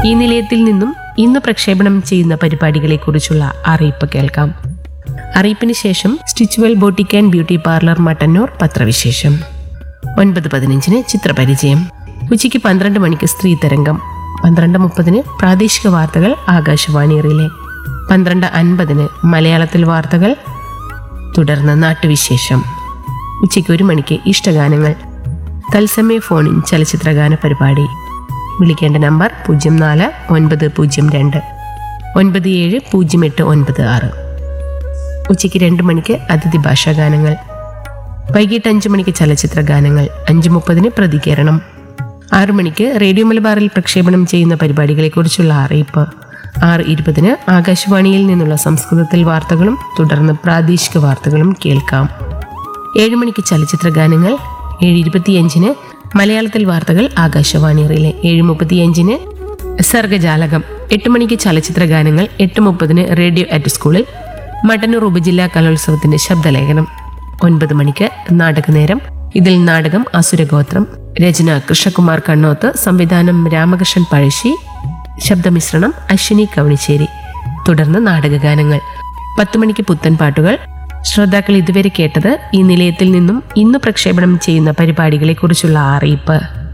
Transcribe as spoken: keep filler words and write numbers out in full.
ഈ നിലയത്തിൽ നിന്നും ഇന്ന് പ്രക്ഷേപണം ചെയ്യുന്ന പരിപാടികളെക്കുറിച്ചുള്ള അറിയിപ്പ് കേൾക്കാം. അറിയിപ്പിന് ശേഷം Stitchwell boutique and beauty parlour Mattannur പത്രവിശേഷം. ഒൻപത് പതിനഞ്ചിന് ചിത്രപരിചയം. ഉച്ചയ്ക്ക് പന്ത്രണ്ട് മണിക്ക് സ്ത്രീ തരംഗം. പന്ത്രണ്ട് മുപ്പതിന് പ്രാദേശിക വാർത്തകൾ ആകാശവാണി റിലേ. പന്ത്രണ്ട് അൻപതിന് മലയാളത്തിൽ വാർത്തകൾ, തുടർന്ന് നാട്ടുവിശേഷം. ഉച്ചയ്ക്ക് ഒരു മണിക്ക് ഇഷ്ടഗാനങ്ങൾ, തത്സമയ ഫോണിൻ ചലച്ചിത്രഗാന പരിപാടി. വിളിക്കേണ്ട നമ്പർ പൂജ്യം നാല് ഒൻപത് പൂജ്യം രണ്ട് ഒൻപത് ഏഴ് പൂജ്യം എട്ട് ഒൻപത് ആറ്. ഉച്ചയ്ക്ക് രണ്ട് മണിക്ക് അതിഥി ഭാഷാ ഗാനങ്ങൾ. വൈകിട്ട് അഞ്ചു മണിക്ക് ചലച്ചിത്ര ഗാനങ്ങൾ. അഞ്ച് മുപ്പതിന് പ്രതികരണം. ആറു മണിക്ക് റേഡിയോ മലബാറിൽ പ്രക്ഷേപണം ചെയ്യുന്ന പരിപാടികളെക്കുറിച്ചുള്ള അറിയിപ്പ്. ആറ് ഇരുപതിന് ആകാശവാണിയിൽ നിന്നുള്ള സംസ്കൃതത്തിൽ വാർത്തകളും തുടർന്ന് പ്രാദേശിക വാർത്തകളും കേൾക്കാം. ഏഴ് മണിക്ക് ചലച്ചിത്ര ഗാനങ്ങൾ. ഏഴ് ഇരുപത്തിയഞ്ചിന് മലയാളത്തിൽ വാർത്തകൾ ആകാശവാണി റിലേ. ഏഴ് മുപ്പത്തിയഞ്ചിന് സർഗജാലകം. എട്ട് മണിക്ക് ചലച്ചിത്ര ഗാനങ്ങൾ. എട്ട് മുപ്പതിന് റേഡിയോ അറ്റ് സ്കൂളിൽ മട്ടന്നൂർ ഉപജില്ലാ കലോത്സവത്തിന്റെ ശബ്ദലേഖനം. ഒൻപത് മണിക്ക് നാടകനേരം. ഇതിൽ നാടകം അസുരഗോത്രം. രചന കൃഷ്ണകുമാർ കണ്ണോത്ത്. സംവിധാനം രാമകൃഷ്ണൻ പഴശ്ശി. ശബ്ദമിശ്രണം അശ്വിനി കവണിശ്ശേരി. തുടർന്ന് നാടകഗാനങ്ങൾ. പത്ത് മണിക്ക് പുത്തൻ പാട്ടുകൾ. ശ്രോതാക്കൾ ഇതുവരെ കേട്ടത് ഈ നിലയത്തിൽ നിന്നും ഇന്ന് പ്രക്ഷേപണം ചെയ്യുന്ന പരിപാടികളെക്കുറിച്ചുള്ള അറിയിപ്പ്.